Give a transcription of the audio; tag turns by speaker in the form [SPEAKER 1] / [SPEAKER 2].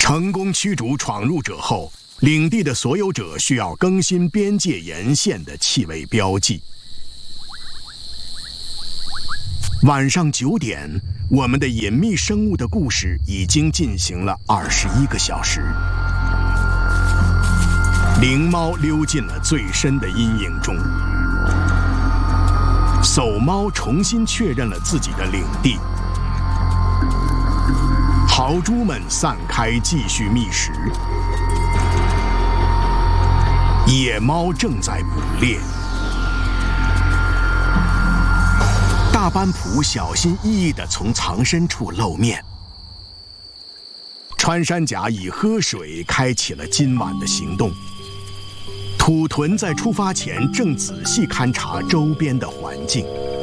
[SPEAKER 1] 成功驱逐闯入者后，领地的所有者需要更新边界沿线的气味标记。晚上9点，我们的隐秘生物的故事已经进行了21个小时。灵猫溜进了最深的阴影中，叟猫重新确认了自己的领地，豪猪们散开继续觅食，野猫正在捕猎。大斑羚小心翼翼地从藏身处露面。穿山甲以喝水开启了今晚的行动。土豚在出发前正仔细勘察周边的环境。